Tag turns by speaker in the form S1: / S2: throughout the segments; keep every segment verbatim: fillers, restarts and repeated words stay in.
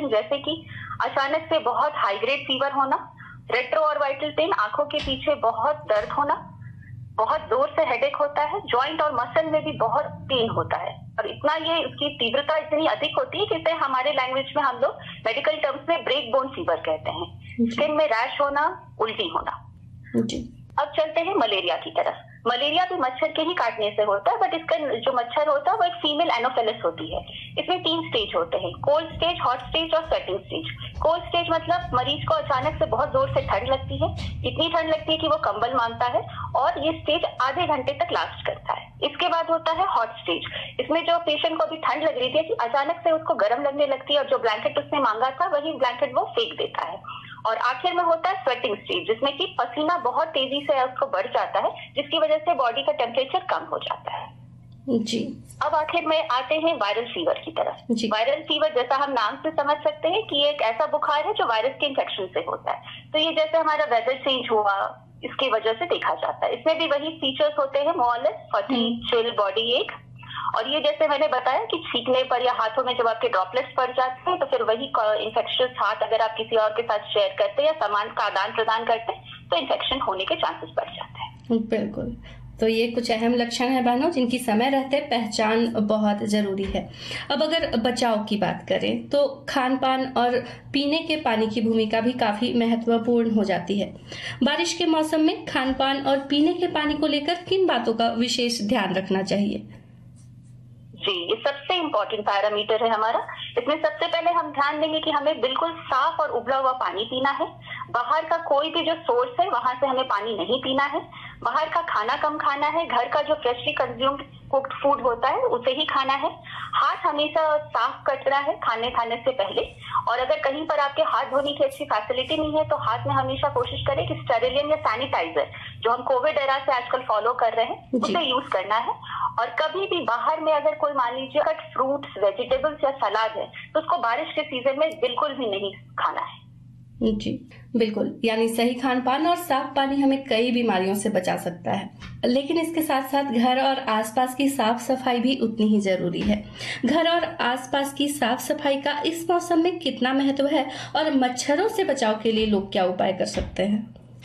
S1: हैं, जैसे कि अचानक से बहुत हाई ग्रेड फीवर होना, रेट्रो और वाइटल पेन, आंखों के पीछे बहुत दर्द होना, बहुत जोर से हेडेक होता है, जॉइंट और मसल में भी बहुत पेन होता है और इतना ये उसकी तीव्रता इतनी अधिक होती है कि इसे हमारे लैंग्वेज में हम लोग मेडिकल टर्म्स में ब्रेक बोन फीवर कहते हैं। स्किन में रैश होना, उल्टी होना। अब चलते हैं मलेरिया की तरफ। मलेरिया भी मच्छर के ही काटने से होता है, बट इसका जो मच्छर होता है वो एक फीमेल एनोफिलिस होती है। इसमें तीन स्टेज होते हैं, कोल्ड स्टेज, हॉट स्टेज और स्वेटिंग स्टेज। कोल्ड स्टेज मतलब मरीज को अचानक से बहुत जोर से ठंड लगती है, इतनी ठंड लगती है कि वो कंबल मांगता है और ये स्टेज आधे घंटे तक लास्ट करता है। इसके बाद होता है हॉट स्टेज। इसमें जो पेशेंट को अभी ठंड लग रही थी कि अचानक से उसको गर्म लगने लगती है और जो ब्लैंकेट उसने मांगा था वही ब्लैंकेट वो फेंक देता है। और आखिर में होता है स्वेटिंग स्टेज, जिसमें कि पसीना बहुत तेजी से उसको बढ़ जाता है, जिसकी वजह से बॉडी का टेम्परेचर कम हो जाता है।
S2: जी।
S1: अब आखिर में आते हैं वायरल फीवर की तरफ। वायरल फीवर जैसा हम नाम से समझ सकते हैं कि एक ऐसा बुखार है जो वायरस के इन्फेक्शन से होता है। तो ये जैसे हमारा वेदर चेंज हुआ इसकी वजह से देखा जाता है। इसमें भी वही फीचर्स होते हैं, मोरलेस फटीग, चिल, बॉडी एक, और ये जैसे मैंने बताया कि छींकने पर या हाथों में जब आपके ड्रॉपलेट्स पड़ जाते हैं तो फिर वही इन्फेक्शियस हाथ अगर आप किसी और के साथ शेयर करते हैं या सामान का आदान प्रदान करते हैं तो इन्फेक्शन होने के चांसेस बढ़ जाते हैं।
S2: बिल्कुल। तो ये कुछ अहम लक्षण है बहनों जिनकी समय रहते पहचान बहुत जरूरी है। अब अगर बचाव की बात करें तो खान पान और पीने के पानी की भूमिका भी काफी महत्वपूर्ण हो जाती है। बारिश के मौसम में खान पान और पीने के पानी को लेकर किन बातों का विशेष ध्यान रखना चाहिए?
S1: जी, ये सबसे इम्पोर्टेंट पैरामीटर है हमारा। इसमें सबसे पहले हम ध्यान देंगे कि हमें बिल्कुल साफ और उबला हुआ पानी पीना है। बाहर का कोई भी जो सोर्स है वहां से हमें पानी नहीं पीना है। बाहर का खाना कम खाना है। घर का जो फ्रेशली कंज्यूम्ड कुक्ड फूड होता है उसे ही खाना है। हाथ हमेशा साफ करना है खाने खाने से पहले, और अगर कहीं पर आपके हाथ धोने की अच्छी फैसिलिटी नहीं है तो हाथ में हमेशा कोशिश करें कि स्टेरिलियन या सैनिटाइजर जो हम कोविड एरा से आजकल फॉलो कर रहे हैं उसे यूज करना है। और कभी भी बाहर में अगर कोई मान लीजिए कट फ्रूट्स, वेजिटेबल्स या सलाद है तो उसको बारिश के सीजन में बिल्कुल भी नहीं खाना है।
S2: जी बिल्कुल, यानी सही खान पान और साफ पानी हमें कई बीमारियों से बचा सकता है, लेकिन इसके साथ साथ घर और आसपास की साफ सफाई भी उतनी ही जरूरी है। घर और आसपास की साफ सफाई का इस मौसम में कितना महत्व है और मच्छरों से बचाव के लिए लोग क्या उपाय कर सकते हैं?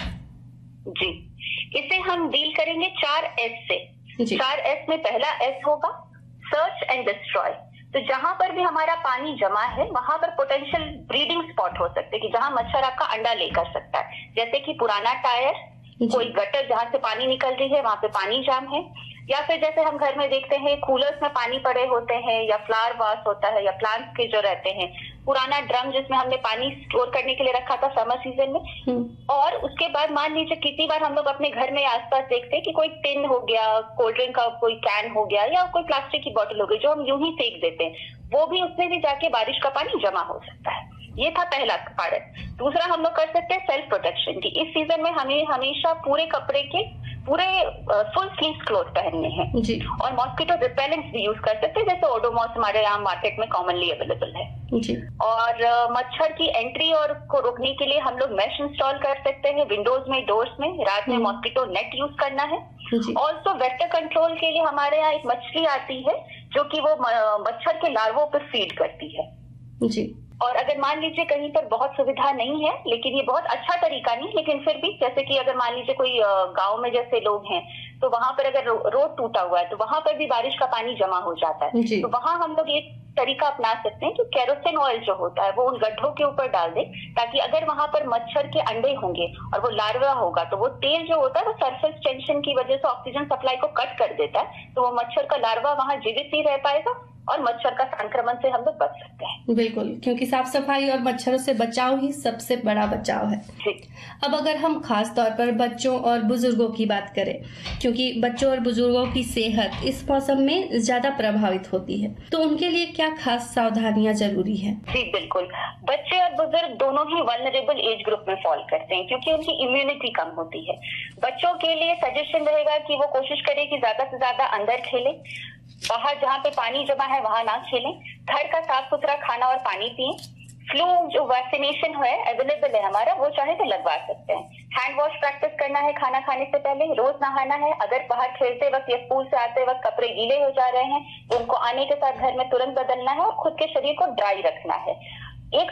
S1: जी, इसे हम डील करेंगे चार एस से। चार एस में पहला एस होगा सर्च एंड डिस्ट्रॉय। तो जहां पर भी हमारा पानी जमा है वहां पर पोटेंशियल ब्रीडिंग स्पॉट हो सकते हैं कि जहां मच्छर आपका अंडा ले कर सकता है, जैसे कि पुराना टायर, कोई गटर जहां से पानी निकल रही है वहां पे पानी जाम है, या फिर जैसे हम घर में देखते हैं कूलर्स में पानी पड़े होते हैं, या फ्लावर वास होता है, या प्लांट्स के जो रहते हैं, पुराना ड्रम जिसमें हमने पानी स्टोर करने के लिए रखा था समर सीजन में। और उसके बाद मान लीजिए कितनी बार हम लोग अपने घर में आसपास देखते हैं कि कोई टिन हो गया, कोल्ड ड्रिंक का कोई कैन हो गया, या कोई प्लास्टिक की बोतल हो गई जो हम यूं ही फेंक देते हैं, वो भी उसमें भी जाके बारिश का पानी जमा हो सकता है। ये था पहला कारण। दूसरा हम लोग कर सकते हैं सेल्फ प्रोटेक्शन की। इस सीजन में हमें हमेशा पूरे कपड़े के पूरे फुल स्लीव क्लोथ पहनने हैं जी। और मॉस्किटो रिपेलेंट्स भी यूज कर सकते हैं, जैसे ओडोमॉस हमारे यहाँ मार्केट में कॉमनली अवेलेबल है जी। और uh, मच्छर की एंट्री और को रोकने के लिए हम लोग मैश इंस्टॉल कर सकते हैं विंडोज में, डोर्स में। रात में मॉस्किटो नेट यूज करना है। ऑल्सो वेक्टर कंट्रोल के लिए हमारे यहाँ एक मछली आती है जो कि वो मच्छर के लार्वों पर फीड करती है जी। और अगर मान लीजिए कहीं पर बहुत सुविधा नहीं है, लेकिन ये बहुत अच्छा तरीका नहीं, लेकिन फिर भी जैसे कि अगर मान लीजिए कोई गांव में जैसे लोग हैं तो वहां पर अगर रोड टूटा हुआ है तो वहां पर भी बारिश का पानी जमा हो जाता है, तो वहां हम लोग एक तरीका अपना सकते हैं कि केरोसिन ऑयल जो होता है वो उन गड्ढों के ऊपर डाल दें, ताकि अगर वहां पर मच्छर के अंडे होंगे और वो लार्वा होगा तो वो तेल जो होता है वो सरफेस टेंशन की वजह से ऑक्सीजन सप्लाई को कट कर देता है, तो वो मच्छर का लार्वा वहां जीवित नहीं रह पाएगा और मच्छर का संक्रमण से हम लोग बच सकते हैं।
S2: बिल्कुल, क्योंकि साफ सफाई और मच्छरों से बचाव ही सबसे बड़ा बचाव है। अब अगर हम खास तौर पर बच्चों और बुजुर्गों की बात करें, क्योंकि बच्चों और बुजुर्गों की सेहत इस मौसम में ज्यादा प्रभावित होती है, तो उनके लिए क्या खास सावधानियां जरूरी है?
S1: जी बिल्कुल, बच्चे और बुजुर्ग दोनों ही वल्नरेबल एज ग्रुप में फॉल करते हैं क्योंकि उनकी इम्यूनिटी कम होती है। बच्चों के लिए सजेशन रहेगा कि वो कोशिश करें कि ज्यादा से ज्यादा अंदर खेलें, बाहर जहाँ पे पानी जमा है वहां ना खेलें, घर का साफ सुथरा खाना और पानी पिए। फ्लू जो वैक्सीनेशन है अवेलेबल है हमारा, वो चाहे तो लगवा सकते हैं। हैंड वॉश प्रैक्टिस करना है खाना खाने से पहले, रोज नहाना है। अगर बाहर खेलते वक्त या स्कूल से आते वक्त कपड़े गीले हो जा रहे हैं तो उनको आने के साथ घर में तुरंत बदलना है और खुद के शरीर को ड्राई रखना है।